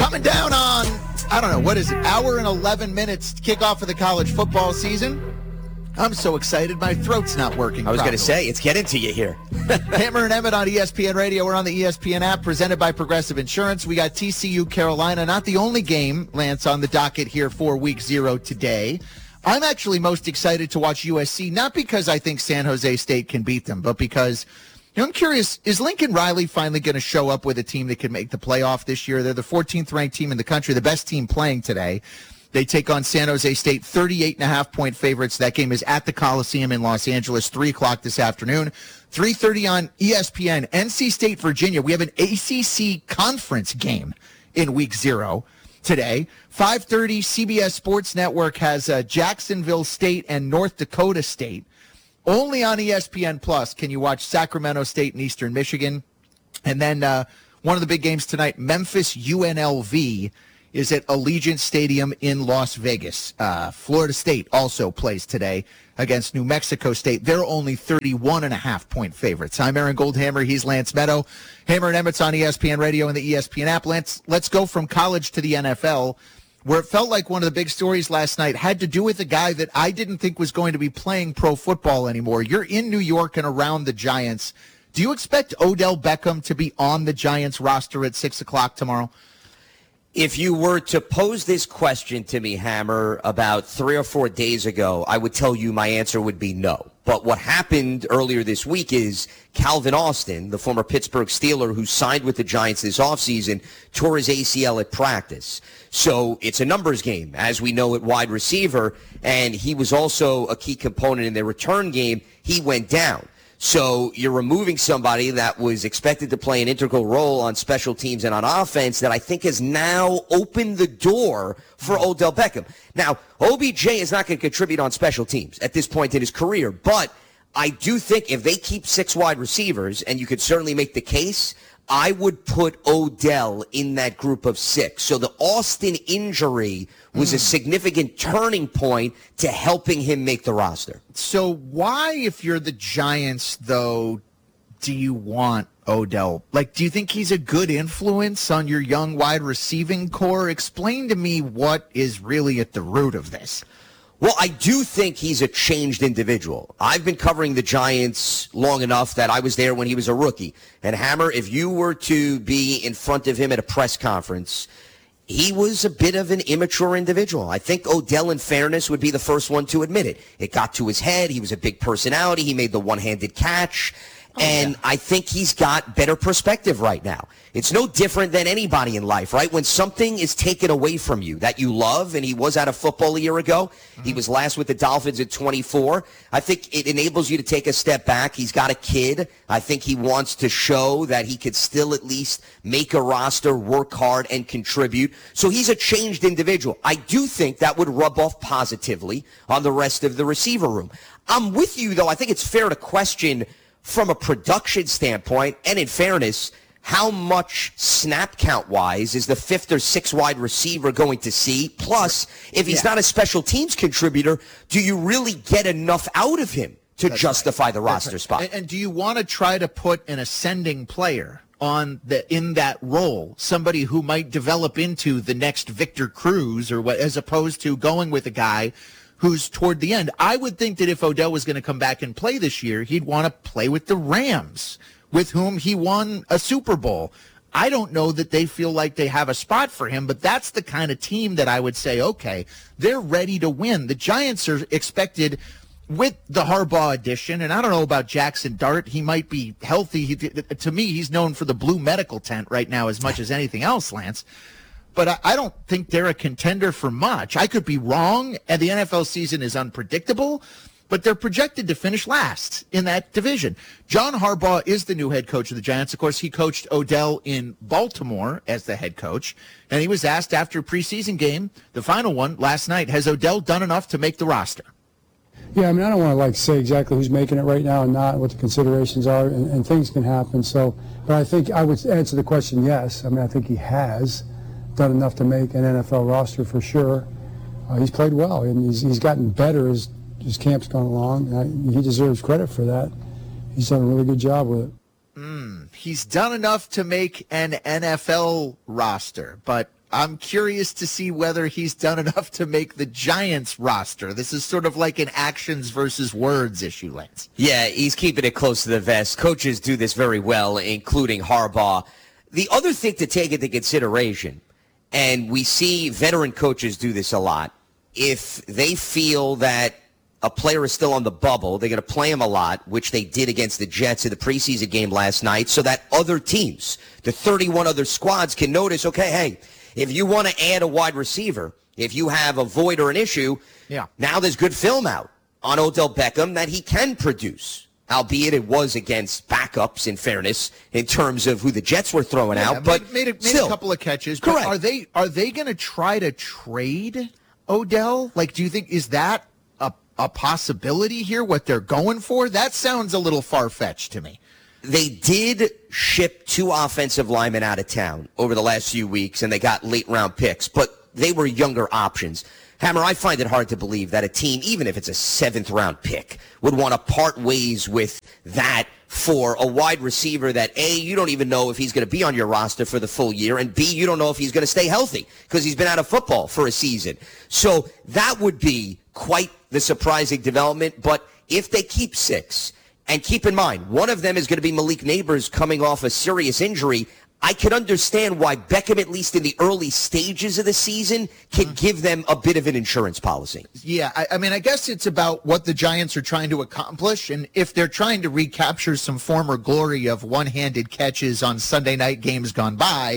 Coming down on, I don't know, what is it, hour and 11 minutes to kick off of the college football season. I'm so excited, my throat's not working. I was going to say, it's getting to you here. Hammer and Emmett on ESPN Radio. We're on the ESPN app, presented by Progressive Insurance. We got TCU Carolina, not the only game, Lance, on the docket here for week 0 today. I'm actually most excited to watch USC, not because I think San Jose State can beat them, but because, I'm curious, is Lincoln Riley finally going to show up with a team that can make the playoff this year? They're the 14th ranked team in the country, the best team playing today. They take on San Jose State, 38.5-point favorites. That game is at the Coliseum in Los Angeles, 3 o'clock this afternoon. 3:30 on ESPN. NC State, Virginia. We have an ACC conference game in week 0 today. 5:30, CBS Sports Network has Jacksonville State and North Dakota State. Only on ESPN Plus can you watch Sacramento State and Eastern Michigan. And then one of the big games tonight, Memphis UNLV, is at Allegiant Stadium in Las Vegas. Florida State also plays today against New Mexico State. They're only 31.5-point favorites. I'm Aaron Goldhammer. He's Lance Meadow. Hammer and Emmett's on ESPN Radio and the ESPN app. Lance, let's go from college to the NFL, where it felt like one of the big stories last night had to do with a guy that I didn't think was going to be playing pro football anymore. You're in New York and around the Giants. Do you expect Odell Beckham to be on the Giants roster at 6 o'clock tomorrow? If you were to pose this question to me, Hammer, about 3 or 4 days ago, I would tell you my answer would be no. But what happened earlier this week is Calvin Austin, the former Pittsburgh Steeler who signed with the Giants this offseason, tore his ACL at practice. So it's a numbers game, as we know, at wide receiver, and he was also a key component in their return game. He went down. So you're removing somebody that was expected to play an integral role on special teams and on offense that I think has now opened the door for Odell Beckham. Now, OBJ is not going to contribute on special teams at this point in his career, but I do think if they keep 6 wide receivers, and you could certainly make the case, I would put Odell in that group of 6. So the Austin injury was a significant turning point to helping him make the roster. So why, if you're the Giants, though, do you want Odell? Like, do you think he's a good influence on your young wide receiving core? Explain to me what is really at the root of this. Well, I do think he's a changed individual. I've been covering the Giants long enough that I was there when he was a rookie. And Hammer, if you were to be in front of him at a press conference, he was a bit of an immature individual. I think Odell, in fairness, would be the first one to admit it. It got to his head. He was a big personality. He made the one-handed catch. I think he's got better perspective right now. It's no different than anybody in life, right? When something is taken away from you that you love, and he was out of football a year ago, he was last with the Dolphins at 24. I think it enables you to take a step back. He's got a kid. I think he wants to show that he could still at least make a roster, work hard, and contribute. So he's a changed individual. I do think that would rub off positively on the rest of the receiver room. I'm with you, though. I think it's fair to question from a production standpoint, and in fairness, how much snap count-wise is the 5th or 6th wide receiver going to see? Plus, if he's not a special teams contributor, do you really get enough out of him to justify the roster spot? And do you want to try to put an ascending player in that role, somebody who might develop into the next Victor Cruz, or what, as opposed to going with a guy who's toward the end? I would think that if Odell was going to come back and play this year, he'd want to play with the Rams, with whom he won a Super Bowl. I don't know that they feel like they have a spot for him, but that's the kind of team that I would say, okay, they're ready to win. The Giants are expected, with the Harbaugh addition, and I don't know about Jackson Dart. He might be healthy. To me, he's known for the blue medical tent right now as much as anything else, Lance. But I don't think they're a contender for much. I could be wrong, and the NFL season is unpredictable, but they're projected to finish last in that division. John Harbaugh is the new head coach of the Giants. Of course, he coached Odell in Baltimore as the head coach, and he was asked after a preseason game, the final one last night, has Odell done enough to make the roster? Yeah, I mean, I don't want to say exactly who's making it right now and not, what the considerations are, and things can happen. So, but I think I would answer the question yes. I mean, I think he has done enough to make an NFL roster for sure. He's played well, and he's gotten better as camp's gone along. He deserves credit for that. He's done a really good job with it. He's done enough to make an NFL roster, but I'm curious to see whether he's done enough to make the Giants roster. This is sort of like an actions versus words issue, Lance. Yeah, he's keeping it close to the vest. Coaches do this very well, including Harbaugh. The other thing to take into consideration, and we see veteran coaches do this a lot, if they feel that a player is still on the bubble, they're going to play him a lot, which they did against the Jets in the preseason game last night, so that other teams, the 31 other squads, can notice, okay, hey, if you want to add a wide receiver, if you have a void or an issue, now there's good film out on Odell Beckham that he can produce, albeit it was against backups, in fairness, in terms of who the Jets were throwing out. But made a couple of catches. Correct. But are they going to try to trade Odell? Like, do you think, is that a possibility here, what they're going for? That sounds a little far-fetched to me. They did ship 2 offensive linemen out of town over the last few weeks, and they got late-round picks, but they were younger options. Hammer, I find it hard to believe that a team, even if it's a 7th-round pick, would want to part ways with that for a wide receiver that, A, you don't even know if he's going to be on your roster for the full year, and B, you don't know if he's going to stay healthy because he's been out of football for a season. So that would be quite the surprising development. But if they keep 6, and keep in mind, one of them is going to be Malik Neighbors coming off a serious injury, I can understand why Beckham, at least in the early stages of the season, can give them a bit of an insurance policy. Yeah, I mean, I guess it's about what the Giants are trying to accomplish, and if they're trying to recapture some former glory of one-handed catches on Sunday night games gone by,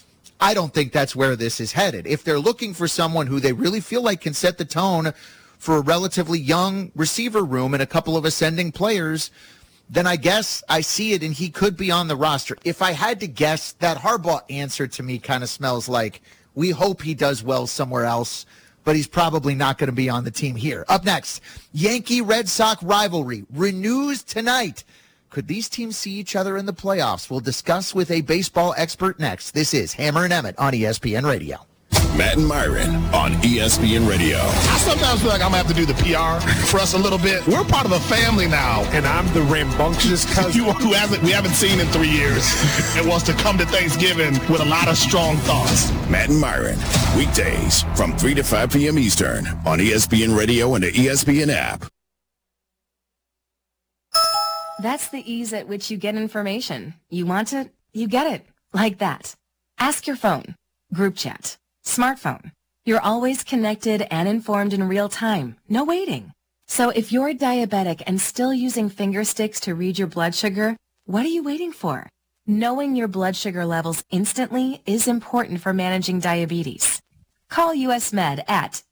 I don't think that's where this is headed. If they're looking for someone who they really feel like can set the tone for a relatively young receiver room and a couple of ascending players, then I guess I see it, and he could be on the roster. If I had to guess, that Harbaugh answer to me kind of smells like we hope he does well somewhere else, but he's probably not going to be on the team here. Up next, Yankee-Red Sox rivalry renews tonight. Could these teams see each other in the playoffs? We'll discuss with a baseball expert next. This is Hammer and Emmett on ESPN Radio. Matt and Myron on ESPN Radio. I sometimes feel like I'm going to have to do the PR for us a little bit. We're part of a family now. And I'm the rambunctious cousin who we haven't seen in 3 years and wants to come to Thanksgiving with a lot of strong thoughts. Matt and Myron, weekdays from 3 to 5 p.m. Eastern on ESPN Radio and the ESPN app. That's the ease at which you get information. You want it, you get it. Like that. Ask your phone. Group chat. Smartphone. You're always connected and informed in real time. No waiting. So if you're diabetic and still using finger sticks to read your blood sugar, what are you waiting for? Knowing your blood sugar levels instantly is important for managing diabetes. Call US Med at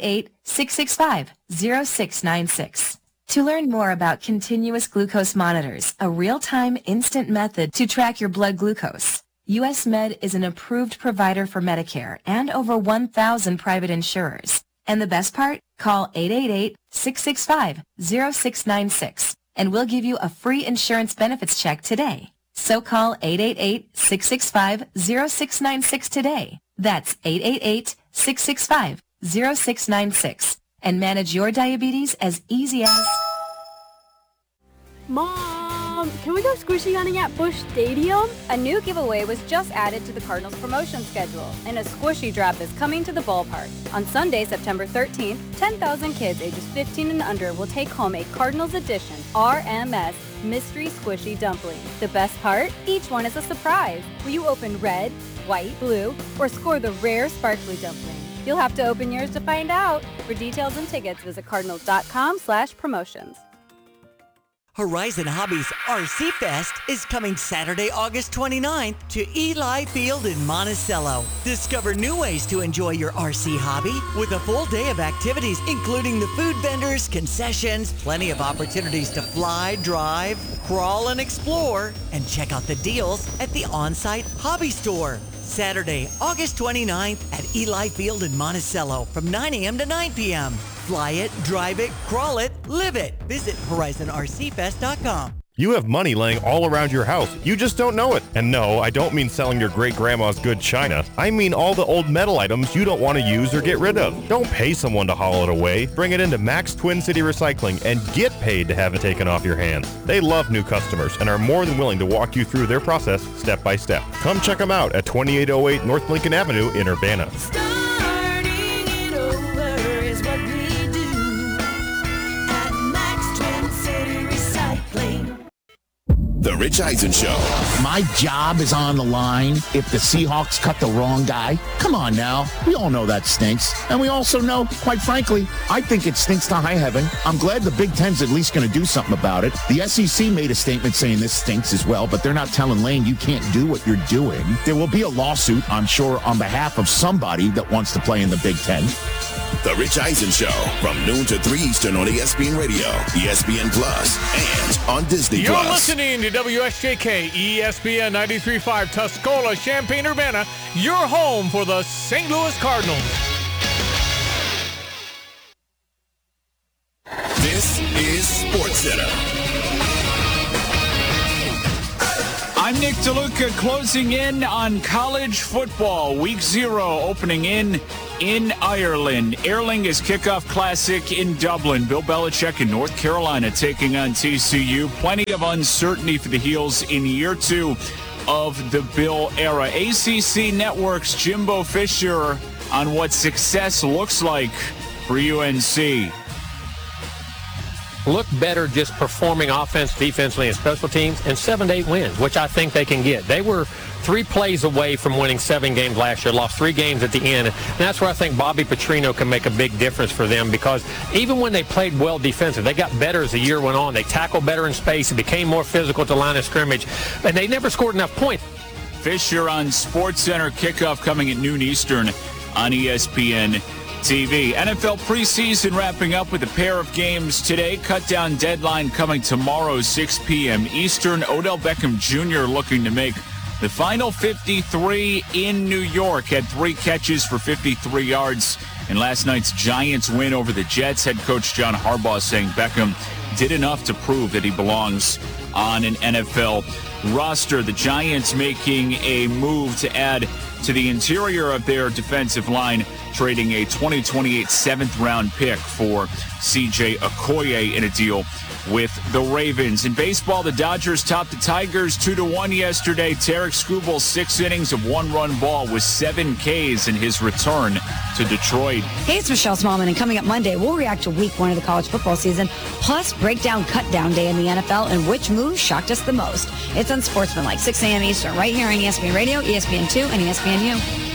888-665-0696. To learn more about continuous glucose monitors, a real-time instant method to track your blood glucose, US Med is an approved provider for Medicare and over 1,000 private insurers. And the best part? Call 888-665-0696 and we'll give you a free insurance benefits check today. So call 888-665-0696 today. That's 888-665-0696 and manage your diabetes as easy as... Mom, can we go squishy hunting at Busch Stadium? A new giveaway was just added to the Cardinals promotion schedule, and a squishy drop is coming to the ballpark. On Sunday, September 13th, 10,000 kids ages 15 and under will take home a Cardinals edition RMS Mystery Squishy Dumpling. The best part? Each one is a surprise. Will you open red, white, blue, or score the rare sparkly dumpling? You'll have to open yours to find out. For details and tickets, visit cardinals.com/promotions. Horizon Hobbies RC Fest is coming Saturday, August 29th to Eli Field in Monticello. Discover new ways to enjoy your RC hobby with a full day of activities, including the food vendors, concessions, plenty of opportunities to fly, drive, crawl, and explore, and check out the deals at the on-site hobby store. Saturday, August 29th at Eli Field in Monticello from 9 a.m. to 9 p.m. Fly it, drive it, crawl it, live it. Visit HorizonRCFest.com. You have money laying all around your house. You just don't know it. And no, I don't mean selling your great-grandma's good china. I mean all the old metal items you don't want to use or get rid of. Don't pay someone to haul it away. Bring it into Max Twin City Recycling and get paid to have it taken off your hands. They love new customers and are more than willing to walk you through their process step by step. Come check them out at 2808 North Lincoln Avenue in Urbana. The Rich Eisen Show. My job is on the line if the Seahawks cut the wrong guy. Come on now. We all know that stinks. And we also know, quite frankly, I think it stinks to high heaven. I'm glad the Big Ten's at least going to do something about it. The SEC made a statement saying this stinks as well, but they're not telling Lane you can't do what you're doing. There will be a lawsuit, I'm sure, on behalf of somebody that wants to play in the Big Ten. The Rich Eisen Show from noon to 3 Eastern on ESPN Radio, ESPN Plus, and on Disney You're Plus. listening to WSJK, ESPN 93.5, Tuscola, Champaign, Urbana, your home for the St. Louis Cardinals. This is SportsCenter. I'm Nick DeLuca, closing in on college football. Week 0 opening in Ireland. Aer Lingus Kickoff Classic in Dublin. Bill Belichick in North Carolina taking on TCU. Plenty of uncertainty for the Heels in year 2 of the Bill era. ACC Network's Jimbo Fisher on what success looks like for UNC. Look better just performing offense, defensively, and special teams, and 7 to 8 wins, which I think they can get. They were 3 plays away from winning 7 games last year, lost 3 games at the end. And that's where I think Bobby Petrino can make a big difference for them, because even when they played well defensive, they got better as the year went on. They tackled better in space. It became more physical at the line of scrimmage, and they never scored enough points. Fisher on SportsCenter. Kickoff coming at noon Eastern on ESPN TV. NFL preseason wrapping up with a pair of games today. Cut-down deadline coming tomorrow, 6 p.m. Eastern. Odell Beckham Jr. looking to make the final 53 in New York. Had 3 catches for 53 yards in last night's Giants win over the Jets. Head coach John Harbaugh saying Beckham did enough to prove that he belongs on an NFL roster. The Giants making a move to add to the interior of their defensive line, trading a 2028 7th-round pick for C.J. Okoye in a deal with the Ravens. In baseball, the Dodgers topped the Tigers 2-1 yesterday. Tarek Skubal, 6 innings of 1-run ball with 7 Ks in his return to Detroit. Hey, it's Michelle Smallman, and coming up Monday, we'll react to week 1 of the college football season, plus break down cut-down day in the NFL and which move shocked us the most. It's Unsportsmanlike, 6 a.m. Eastern, right here on ESPN Radio, ESPN2, and ESPNU.